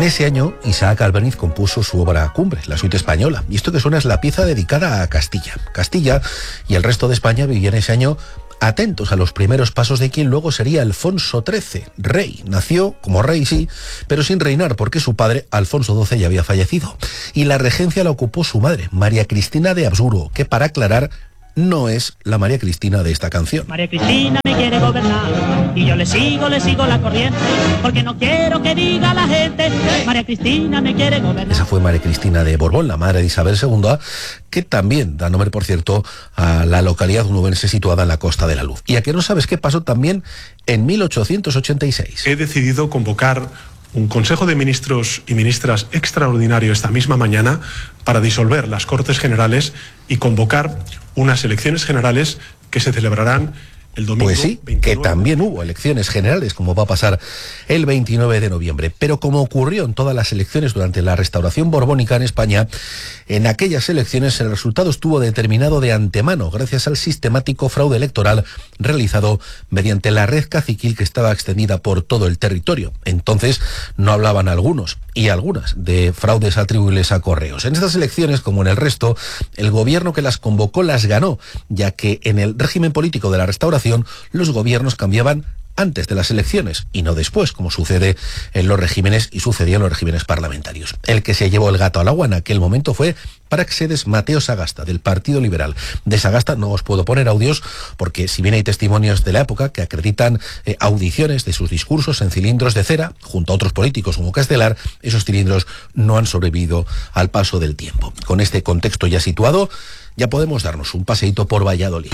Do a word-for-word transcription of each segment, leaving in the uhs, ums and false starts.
ese año, Isaac Albéniz compuso su obra cumbre, la suite española. Y esto que suena es la pieza dedicada a Castilla. Castilla y el resto de España vivían ese año atentos a los primeros pasos de quien luego sería Alfonso trece, rey. Nació como rey, sí, pero sin reinar, porque su padre, Alfonso doce, ya había fallecido. Y la regencia la ocupó su madre, María Cristina de Habsburgo, que, para aclarar, no es la María Cristina de esta canción. María Cristina me quiere gobernar y yo le sigo, le sigo la corriente, porque no quiero que diga la gente, María Cristina me quiere gobernar. Esa fue María Cristina de Borbón, la madre de Isabel segunda, que también da nombre, por cierto, a la localidad onubense situada en la Costa de la Luz. Y a que no sabes qué pasó también en mil ochocientos ochenta y seis. He decidido convocar un Consejo de Ministros y Ministras extraordinario esta misma mañana para disolver las Cortes Generales y convocar unas elecciones generales que se celebrarán el domingo. Pues sí, veintinueve. Que también hubo elecciones generales, como va a pasar el veintinueve de noviembre. Pero como ocurrió en todas las elecciones durante la restauración borbónica en España, en aquellas elecciones el resultado estuvo determinado de antemano gracias al sistemático fraude electoral realizado mediante la red caciquil que estaba extendida por todo el territorio. Entonces no hablaban algunos y algunas de fraudes atribuibles a correos. En estas elecciones, como en el resto, el gobierno que las convocó las ganó, ya que en el régimen político de la restauración los gobiernos cambiaban antes de las elecciones y no después, como sucede en los regímenes y sucedía en los regímenes parlamentarios. El que se llevó el gato al agua en aquel momento fue Praxedes Mateo Sagasta, del Partido Liberal. De Sagasta no os puedo poner audios porque, si bien hay testimonios de la época que acreditan eh, audiciones de sus discursos en cilindros de cera, junto a otros políticos como Castelar, esos cilindros no han sobrevivido al paso del tiempo. Con este contexto ya situado, ya podemos darnos un paseíto por Valladolid.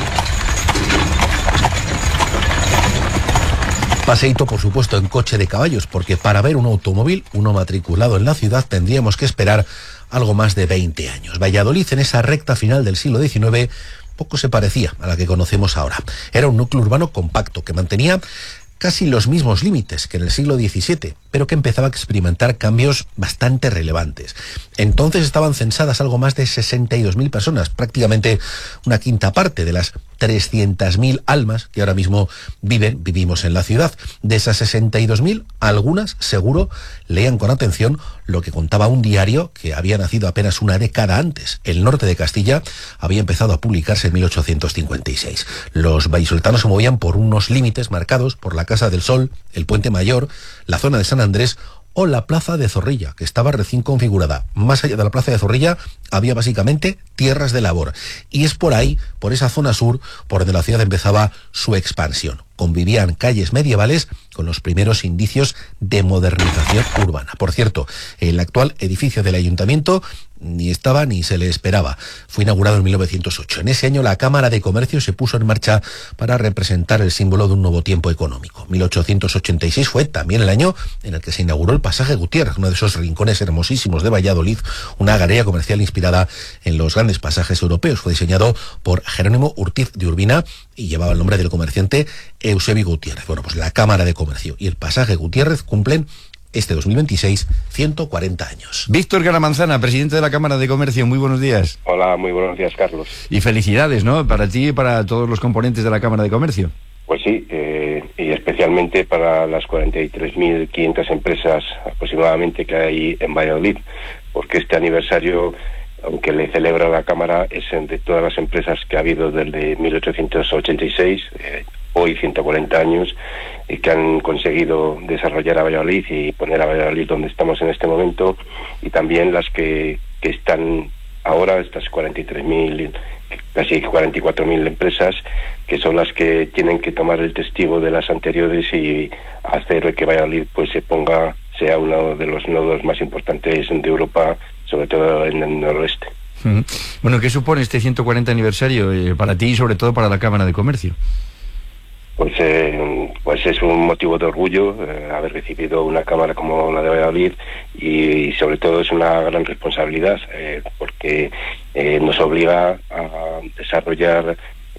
Paseíto, por supuesto, en coche de caballos, porque para ver un automóvil, uno matriculado en la ciudad, tendríamos que esperar algo más de veinte años. Valladolid, en esa recta final del siglo diecinueve, poco se parecía a la que conocemos ahora. Era un núcleo urbano compacto que mantenía casi los mismos límites que en el siglo diecisiete, pero que empezaba a experimentar cambios bastante relevantes. Entonces estaban censadas algo más de sesenta y dos mil personas, prácticamente una quinta parte de las trescientas mil almas que ahora mismo viven, vivimos en la ciudad. De esas sesenta y dos mil, algunas, seguro, leían con atención lo que contaba un diario que había nacido apenas una década antes. El Norte de Castilla había empezado a publicarse en mil ochocientos cincuenta y seis. Los vallisoletanos se movían por unos límites marcados por la Casa del Sol, el Puente Mayor, la zona de San Andrés o la Plaza de Zorrilla, que estaba recién configurada. Más allá de la Plaza de Zorrilla había básicamente tierras de labor. Y es por ahí, por esa zona sur, por donde la ciudad empezaba su expansión. Convivían calles medievales con los primeros indicios de modernización urbana. Por cierto, el actual edificio del ayuntamiento ni estaba ni se le esperaba. Fue inaugurado en mil novecientos ocho. En ese año la Cámara de Comercio se puso en marcha para representar el símbolo de un nuevo tiempo económico. mil ochocientos ochenta y seis fue también el año en el que se inauguró el Pasaje Gutiérrez, uno de esos rincones hermosísimos de Valladolid, una galería comercial inspirada en los grandes pasajes europeos. Fue diseñado por Jerónimo Urtiz de Urbina y llevaba el nombre del comerciante Eusebio Gutiérrez. Bueno, pues la Cámara de Comercio y el Pasaje Gutiérrez cumplen este dos mil veintiséis ciento cuarenta años. Víctor Garamanzana, presidente de la Cámara de Comercio, muy buenos días. Hola, muy buenos días, Carlos. Y felicidades, ¿no?, para ti y para todos los componentes de la Cámara de Comercio. Pues sí, eh, y especialmente para las cuarenta y tres mil quinientas empresas aproximadamente que hay en Valladolid, porque este aniversario, aunque le celebra la Cámara, es de todas las empresas que ha habido desde mil ochocientos ochenta y seis, eh, hoy ciento cuarenta años, y que han conseguido desarrollar a Valladolid y poner a Valladolid donde estamos en este momento, y también las que, que están ahora, estas cuarenta y tres mil, casi cuarenta y cuatro mil empresas, que son las que tienen que tomar el testigo de las anteriores y hacer que Valladolid pues se ponga, sea uno de los nodos más importantes de Europa, sobre todo en el noroeste. Uh-huh. Bueno, ¿qué supone este ciento cuarenta aniversario eh, para ti y sobre todo para la Cámara de Comercio? Pues, eh, pues es un motivo de orgullo eh, haber recibido una Cámara como la de Valladolid y, y sobre todo es una gran responsabilidad eh, porque eh, nos obliga a desarrollar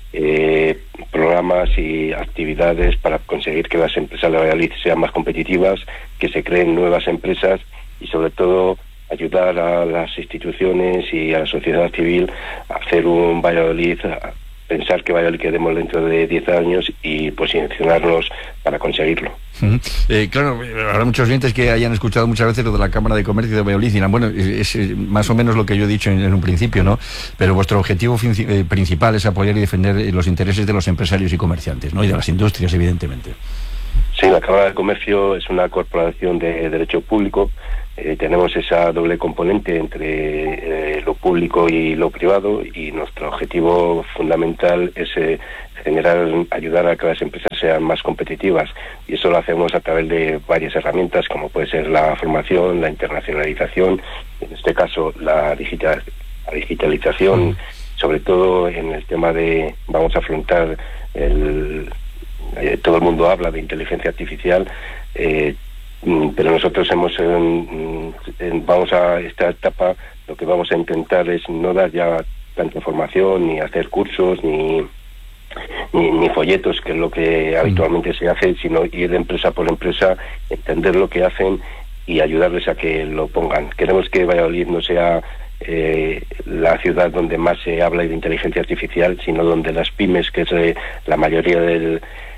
eh, programas y actividades para conseguir que las empresas de Valladolid sean más competitivas, que se creen nuevas empresas y sobre todo ayudar a las instituciones y a la sociedad civil a hacer un Valladolid pensar que Valladolid queremos dentro de diez años y posicionarnos para conseguirlo. Uh-huh. Eh, claro, habrá muchos oyentes que hayan escuchado muchas veces lo de la Cámara de Comercio de Valladolid y dirán, bueno, es, es más o menos lo que yo he dicho en, en un principio, ¿no? Pero vuestro objetivo eh, principal es apoyar y defender los intereses de los empresarios y comerciantes, ¿no? Y de las industrias, evidentemente. Sí, la Cámara de Comercio es una corporación de derecho público. Eh, tenemos esa doble componente entre eh, lo público y lo privado, y nuestro objetivo fundamental es eh, generar, ayudar a que las empresas sean más competitivas, y eso lo hacemos a través de varias herramientas, como puede ser la formación, la internacionalización, en este caso la, digital, la digitalización, mm. sobre todo en el tema de, vamos a afrontar el, eh, todo el mundo habla de inteligencia artificial, eh, pero nosotros hemos en, en, vamos a esta etapa, lo que vamos a intentar es no dar ya tanta formación, ni hacer cursos, ni ni, ni folletos, que es lo que habitualmente se hace, sino ir de empresa por empresa, entender lo que hacen y ayudarles a que lo pongan. Queremos que Valladolid no sea eh, la ciudad donde más se habla de inteligencia artificial, sino donde las pymes, que es eh, la mayoría del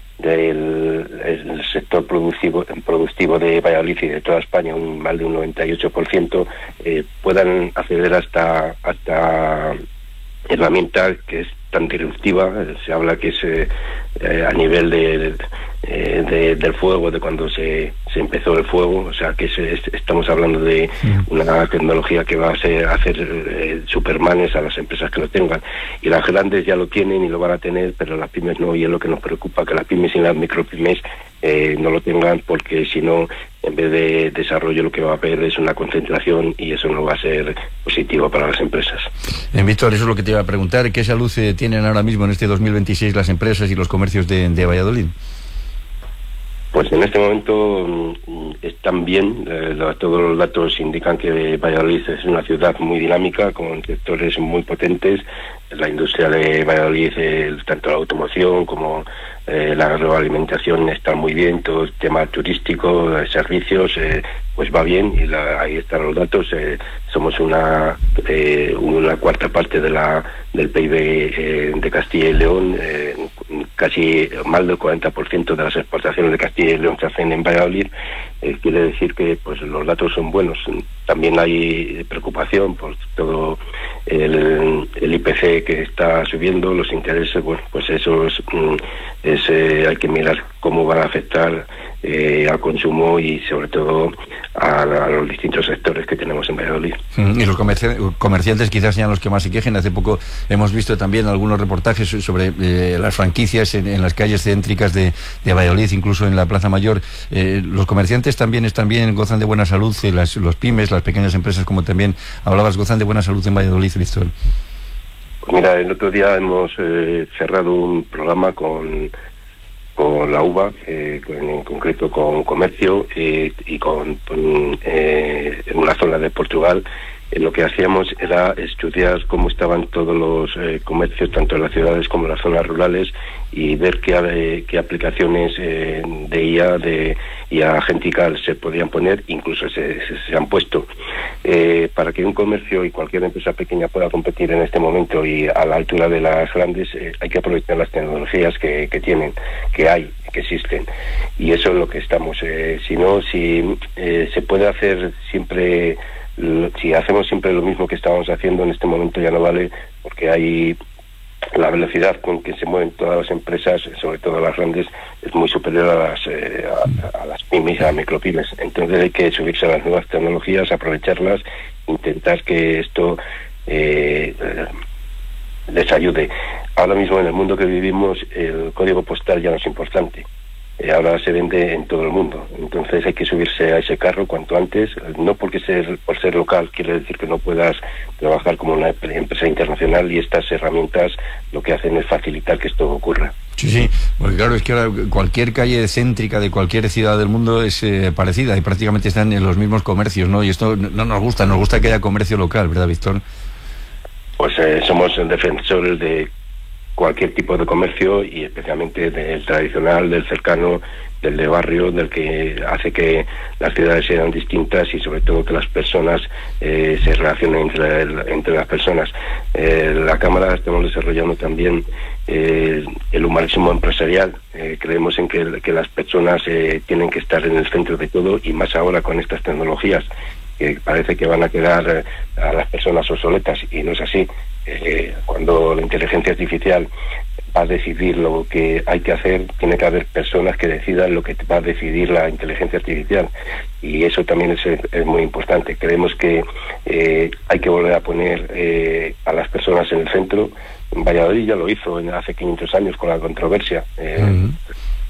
del el sector productivo, productivo de Valladolid y de toda España, un más de un noventa y ocho por ciento, eh, puedan acceder hasta hasta herramienta que es tan disruptiva. Se habla que es eh, eh, a nivel de, eh, de, del fuego, de cuando se, se empezó el fuego, o sea que se, estamos hablando de una tecnología que va a ser, hacer eh, supermanes a las empresas que lo tengan, y las grandes ya lo tienen y lo van a tener, pero las pymes no, y es lo que nos preocupa, que las pymes y las micropymes eh, no lo tengan, porque si no, en vez de desarrollo, lo que va a haber es una concentración, y eso no va a ser positivo para las empresas. Bien, Víctor, eso es lo que te iba a preguntar. ¿Qué salud eh, tienen ahora mismo en este dos mil veintiséis las empresas y los comercios de, de Valladolid? Pues en este momento están bien. Eh, todos los datos indican que Valladolid es una ciudad muy dinámica, con sectores muy potentes. La industria de Valladolid, eh, tanto la automoción como eh, la agroalimentación, está muy bien. Todo el tema turístico, eh, servicios, eh, pues va bien, y la, ahí están los datos. Eh, somos una eh, una cuarta parte de la del P I B eh, de Castilla y León. Eh, casi más del cuarenta por ciento de las exportaciones de Castilla y León se hacen en Valladolid. Eh, quiere decir que pues los datos son buenos. También hay preocupación por todo el, el I P C que está subiendo, los intereses. Bueno, pues eso es, es eh, hay que mirar cómo van a afectar eh, al consumo y sobre todo a, a los distintos sectores que tenemos en Valladolid. Y los comerci comerciantes quizás sean los que más se quejen. Hace poco hemos visto también algunos reportajes sobre eh, las franquicias en, en las calles céntricas de, de Valladolid, incluso en la Plaza Mayor. Eh, los comerciantes también están bien, gozan de buena salud, eh, las, los pymes, las pequeñas empresas, como también hablabas, gozan de buena salud en Valladolid, Víctor. Pues mira, el otro día hemos eh, cerrado un programa con con la UVA, eh, en concreto con comercio eh, y con, con eh, en una zona de Portugal. Eh, lo que hacíamos era estudiar cómo estaban todos los eh, comercios, tanto en las ciudades como en las zonas rurales, y ver qué, eh, qué aplicaciones eh, de I A, de I A agentical se podían poner, incluso se, se, se han puesto. Eh, para que un comercio y cualquier empresa pequeña pueda competir en este momento y a la altura de las grandes, eh, hay que aprovechar las tecnologías que, que tienen, que hay, que existen, y eso es lo que estamos. Eh, si no, si eh, se puede hacer siempre, si hacemos siempre lo mismo que estábamos haciendo, en este momento ya no vale, porque hay la velocidad con que se mueven todas las empresas, sobre todo las grandes, es muy superior a las, eh, a, a las pymes, a las micropymes. Entonces hay que subirse a las nuevas tecnologías, aprovecharlas, intentar que esto eh, les ayude. Ahora mismo, en el mundo que vivimos, el código postal ya no es importante. Eh, ahora se vende en todo el mundo, entonces hay que subirse a ese carro cuanto antes. No porque ser por ser local quiere decir que no puedas trabajar como una empresa internacional, y estas herramientas lo que hacen es facilitar que esto ocurra. Sí, sí, porque claro, es que ahora cualquier calle céntrica de cualquier ciudad del mundo es eh, parecida, y prácticamente están en los mismos comercios, ¿no? Y esto no nos gusta, nos gusta que haya comercio local, ¿verdad, Víctor? Pues eh, somos defensores de cualquier tipo de comercio y especialmente del tradicional, del cercano, del de barrio, del que hace que las ciudades sean distintas y sobre todo que las personas eh, se relacionen entre, el, entre las personas. Eh, la Cámara estamos desarrollando también eh, el humanismo empresarial. Eh, creemos en que, que las personas eh, tienen que estar en el centro de todo y más ahora con estas tecnologías que parece que van a quedar eh, a las personas obsoletas y no es así. Eh, cuando la inteligencia artificial va a decidir lo que hay que hacer, tiene que haber personas que decidan lo que va a decidir la inteligencia artificial y eso también es, es muy importante. Creemos que eh, hay que volver a poner eh, a las personas en el centro. Valladolid ya lo hizo en, hace quinientos años con la controversia. Eh, uh-huh.